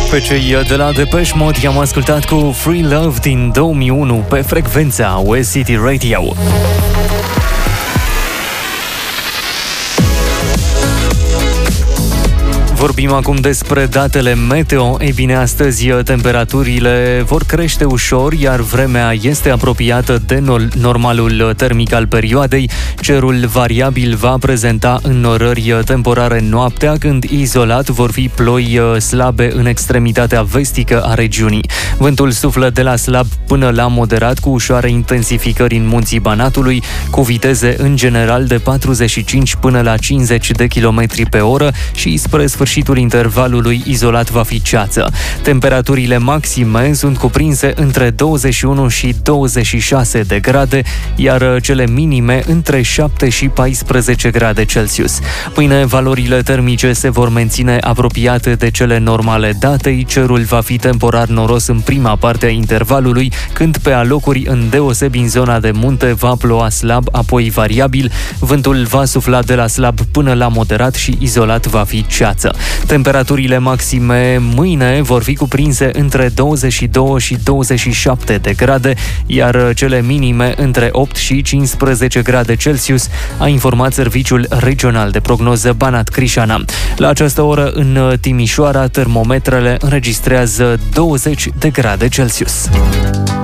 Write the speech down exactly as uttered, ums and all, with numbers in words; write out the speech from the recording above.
Pe cei de la Depeche Mode i-am ascultat cu Free Love din două mii unu pe frecvența West City Radio. Vorbim acum despre datele meteo. Ei bine, astăzi temperaturile vor crește ușor, iar vremea este apropiată de normalul termic al perioadei. Cerul variabil va prezenta înnorări temporare noaptea, când izolat vor fi ploi slabe în extremitatea vestică a regiunii. Vântul suflă de la slab până la moderat, cu ușoare intensificări în munții Banatului, cu viteze în general de patruzeci și cinci până la cincizeci de kilometri pe oră și spre sfârșitul intervalului izolat va fi ceață. Temperaturile maxime sunt cuprinse între douăzeci și unu și douăzeci și șase de grade, iar cele minime între șapte și paisprezece grade Celsius. Mâine valorile termice se vor menține apropiate de cele normale datei. Cerul va fi temporar noros în prima parte a intervalului, când pe alocuri, îndeosebi în zona de munte, va ploua slab, apoi variabil. Vântul va sufla de la slab până la moderat și izolat va fi ceață. Temperaturile maxime mâine vor fi cuprinse între douăzeci și doi și douăzeci și șapte de grade, iar cele minime între opt și cincisprezece grade Celsius, a informat Serviciul Regional de Prognoză Banat-Crișana. La această oră, în Timișoara, termometrele înregistrează douăzeci de grade Celsius.